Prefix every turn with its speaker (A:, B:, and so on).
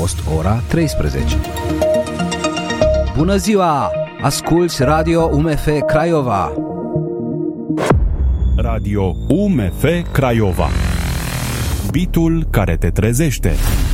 A: fost ora 13. Bună ziua! Asculți Radio UMF Craiova!
B: Radio UMF Craiova. Bitul care te trezește.